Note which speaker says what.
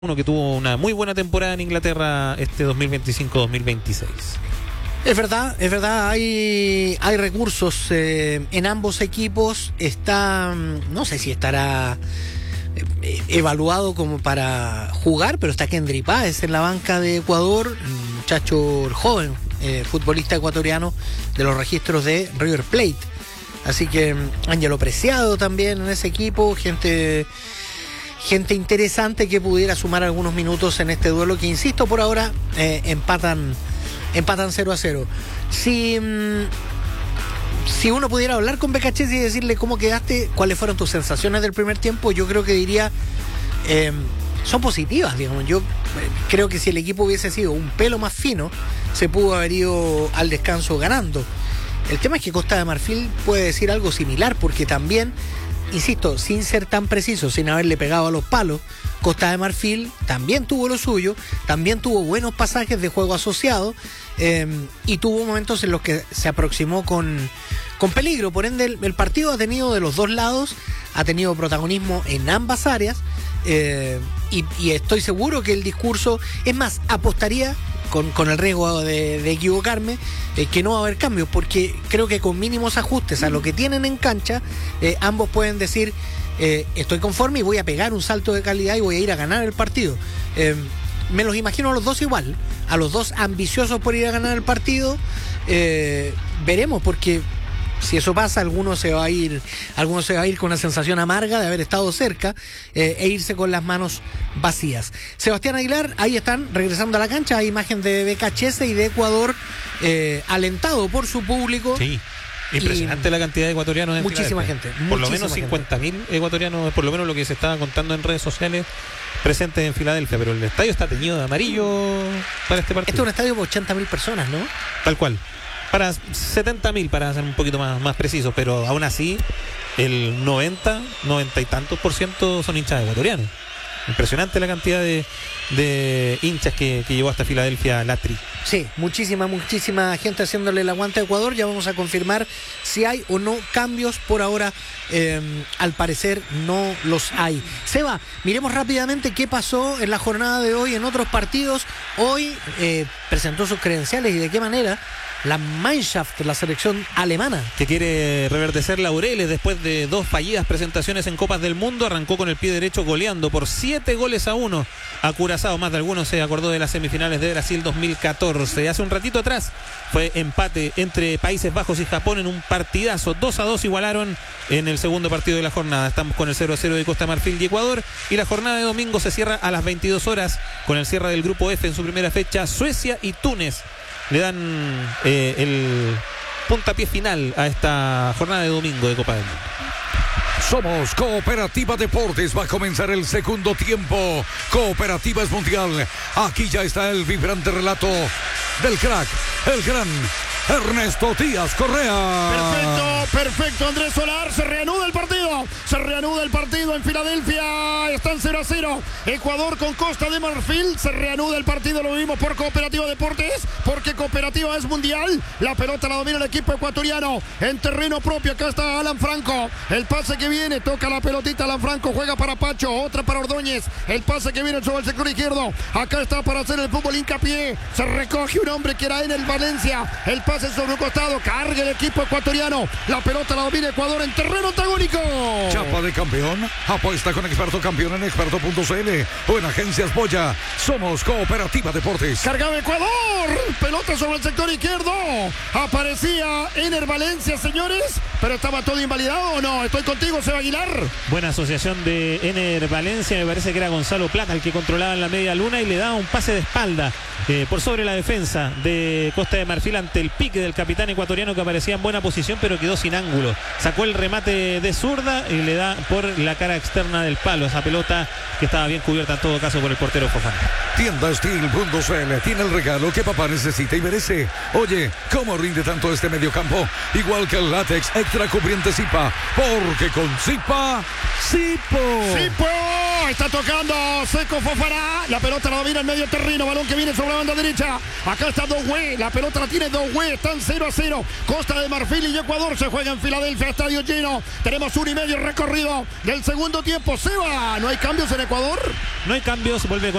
Speaker 1: Uno que tuvo una muy buena temporada en Inglaterra este 2025-2026.
Speaker 2: Es verdad, hay recursos en ambos equipos. Está, no sé si estará evaluado como para jugar, pero está Kendry Páez en la banca de Ecuador, un muchacho joven, futbolista ecuatoriano de los registros de River Plate. Así que Ángelo Preciado también en ese equipo, gente interesante que pudiera sumar algunos minutos en este duelo que, insisto, por ahora empatan 0-0. Si uno pudiera hablar con Becachese y decirle cómo quedaste, cuáles fueron tus sensaciones del primer tiempo, yo creo que diría son positivas, digamos. Yo creo que si el equipo hubiese sido un pelo más fino, se pudo haber ido al descanso ganando. El tema es que Costa de Marfil puede decir algo similar, porque también, insisto, sin ser tan preciso, sin haberle pegado a los palos, Costa de Marfil también tuvo lo suyo, también tuvo buenos pasajes de juego asociado y tuvo momentos en los que se aproximó con peligro. Por ende, el partido ha tenido de los dos lados, ha tenido protagonismo en ambas áreas y estoy seguro que el discurso, es más, apostaría con el riesgo de equivocarme, que no va a haber cambios, porque creo que con mínimos ajustes a lo que tienen en cancha, ambos pueden decir estoy conforme y voy a pegar un salto de calidad y voy a ir a ganar el partido. Me los imagino a los dos igual, a los dos ambiciosos por ir a ganar el partido. Veremos, porque si eso pasa, alguno se va a ir con una sensación amarga de haber estado cerca e irse con las manos vacías. Sebastián Aguilar, ahí están regresando a la cancha, hay imagen de Becachese y de Ecuador alentado por su público.
Speaker 1: Sí. Impresionante la cantidad de ecuatorianos en
Speaker 2: muchísima
Speaker 1: Filadelfia.
Speaker 2: gente.
Speaker 1: Por lo menos 50.000 ecuatorianos, por lo menos lo que se estaba contando en redes sociales, presentes en Filadelfia, pero el estadio está teñido de amarillo para este partido.
Speaker 2: Este es un estadio para 80.000 personas, ¿no?
Speaker 1: Tal cual. Para 70.000, para ser un poquito más precisos, pero aún así el 90 y tantos % son hinchas ecuatorianos. Impresionante la cantidad de hinchas que llevó hasta Filadelfia la Tri.
Speaker 2: Sí, muchísima gente haciéndole el aguante a Ecuador. Ya vamos a confirmar si hay o no cambios. Por ahora, al parecer, no los hay. Seba, miremos rápidamente qué pasó en la jornada de hoy en otros partidos. Hoy presentó sus credenciales, y de qué manera la Mannschaft, la selección alemana,
Speaker 1: que quiere reverdecer laureles después de 2 fallidas presentaciones en Copas del Mundo. Arrancó con el pie derecho goleando por 7-1 a Curazao. Más de algunos se acordó de las semifinales de Brasil 2014. Hace un ratito atrás fue empate entre Países Bajos y Japón en un partidazo. 2-2 igualaron en el segundo partido de la jornada. Estamos con el 0-0 de Costa de Marfil y Ecuador, y la jornada de domingo se cierra a las 22 horas con el cierre del grupo F en su primera fecha. Suecia y Túnez le dan el puntapié final a esta jornada de domingo de Copa del Mundo.
Speaker 3: Somos Cooperativa Deportes. Va a comenzar el segundo tiempo. Cooperativa es mundial. Aquí ya está el vibrante relato del crack, el gran Ernesto Díaz Correa.
Speaker 4: Perfecto, Andrés Solar. Se reanuda el partido en Filadelfia. Están 0-0 Ecuador con Costa de Marfil. Se reanuda el partido, lo vimos por Cooperativa Deportes, porque Cooperativa es mundial. La pelota la domina el equipo ecuatoriano en terreno propio. Acá está Alan Franco, el pase que viene, toca la pelotita Alan Franco, juega para Pacho, otra para Ordóñez, el pase que viene sobre el sector izquierdo. Acá está para hacer el fútbol hincapié. Se recoge un hombre que era en el Valencia, el pase sobre un costado, carga el equipo ecuatoriano. La pelota la domina Ecuador en terreno antagónico.
Speaker 3: Chapa de campeón. Apuesta con Experto Campeón en experto.cl o en Agencias Boya. Somos Cooperativa Deportes.
Speaker 4: Cargaba Ecuador. Pelota sobre el sector izquierdo. Aparecía Ener Valencia, señores, pero estaba todo invalidado, ¿o no? Estoy contigo, Seba Aguilar.
Speaker 1: Buena asociación de Ener Valencia. Me parece que era Gonzalo Plata el que controlaba en la media luna y le daba un pase de espalda por sobre la defensa de Costa de Marfil ante el pique del capitán ecuatoriano, que aparecía en buena posición pero quedó sin ángulo. Sacó el remate de zurda y le da por la cara externa del palo esa pelota, que estaba bien cubierta en todo caso por el portero Fofana.
Speaker 3: Tienda Steel.cl tiene el regalo que papá necesita y merece. Oye, ¿cómo rinde tanto este mediocampo? Igual que el látex extra cubriente Zipa, porque con Zipa, Zipo.
Speaker 4: ¡Zipo! está tocando Seco Fofana. La pelota la domina en medio terreno. Balón que viene sobre la banda derecha. Acá está Doué. La pelota la tiene Doué. Están 0-0. Costa de Marfil y Ecuador se juega en Filadelfia. Estadio lleno. Tenemos 1,5 recorrido del segundo tiempo. Seba, ¿no hay cambios en Ecuador?
Speaker 1: No hay cambios. Vuelve con